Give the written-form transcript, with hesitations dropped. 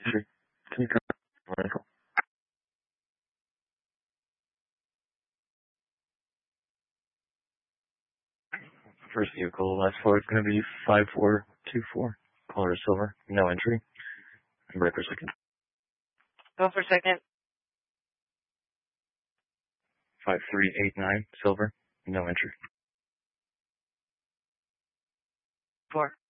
Can you come on? First vehicle, last floor is going to be 5424. Color silver, no entry. And breaker second. Go for second. 5389, silver, no entry. 4.